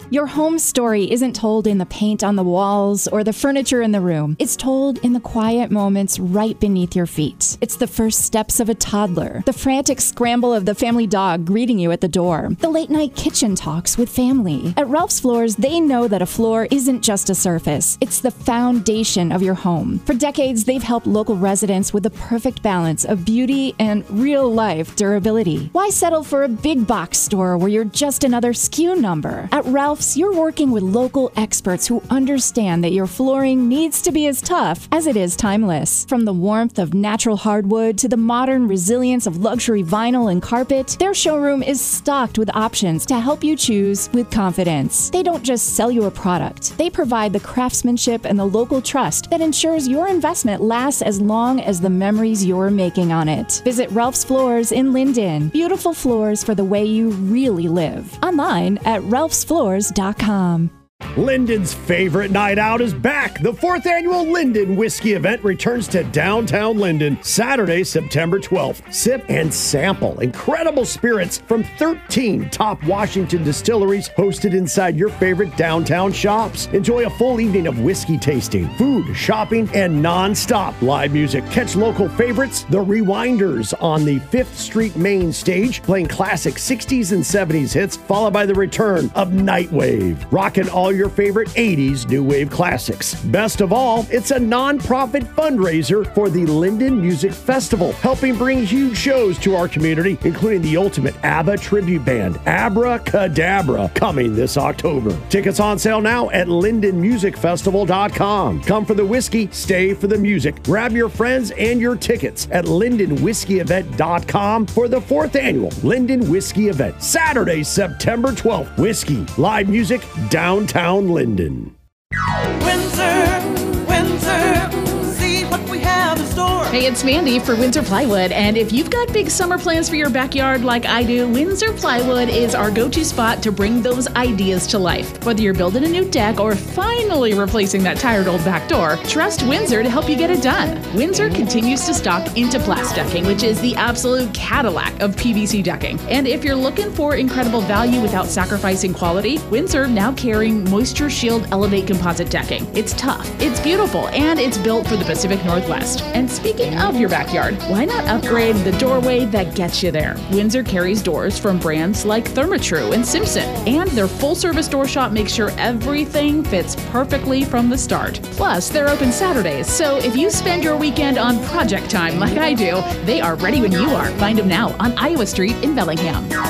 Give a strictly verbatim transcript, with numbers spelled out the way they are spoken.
Your home story isn't told in the paint on the walls or the furniture in the room. It's told in the quiet moments right beneath your feet. It's the first steps of a toddler, the frantic scramble of the family dog greeting you at the door, the late night kitchen talks with family. At Ralph's Floors, they know that a floor isn't just a surface. It's the foundation of your home. For decades, they've helped local residents with the perfect balance of beauty and real-life durability. Why settle for a big box store where you're just another S K U number? At Ralph's, you're working with local experts who understand that your flooring needs to be as tough as it is timeless. From the warmth of natural hardwood to the modern resilience of luxury vinyl and carpet, their showroom is stocked with options to help you choose with confidence. They don't just sell you a product. They provide the craftsmanship and the local trust that ensures your investment lasts as long as the memories you're making on it. Visit Ralph's Floors in Linden. Beautiful floors for the way you really live. Online at ralphs floors dot com. Linden's favorite night out is back. The fourth annual Linden Whiskey event returns to downtown Linden Saturday, September twelfth. Sip and sample incredible spirits from thirteen top Washington distilleries hosted inside your favorite downtown shops. Enjoy a full evening of whiskey tasting, food, shopping, and non-stop live music. Catch local favorites, the Rewinders, on the fifth Street main stage, playing classic sixties and seventies hits, followed by the return of Nightwave, rocking all your favorite eighties new wave classics. Best of all, it's a non-profit fundraiser for the Linden Music Festival, helping bring huge shows to our community, including the ultimate ABBA tribute band, Abracadabra, coming this October. Tickets on sale now at linden music festival dot com. Come for the whiskey, stay for the music. Grab your friends and your tickets at linden whiskey event dot com for the fourth annual Linden Whiskey Event, Saturday, September twelfth. Whiskey, live music, downtown Linden. Windsor, Windsor, see what we have in store. Hey, it's Mandy for Windsor Plywood, and if you've got big summer plans for your backyard like I do, Windsor Plywood is our go-to spot to bring those ideas to life. Whether you're building a new deck or finally replacing that tired old back door, trust Windsor to help you get it done. Windsor continues to stock Interplast decking, which is the absolute Cadillac of P V C decking. And if you're looking for incredible value without sacrificing quality, Windsor now carrying Moisture Shield Elevate composite decking. It's tough, it's beautiful, and it's built for the Pacific Northwest. And speaking of your backyard, why not upgrade the doorway that gets you there? Windsor carries doors from brands like Therma-Tru and Simpson, and their full-service door shop makes sure everything fits perfectly from the start. Plus, they're open Saturdays, so if you spend your weekend on project time like I do, they are ready when you are. Find them now on Iowa Street in Bellingham.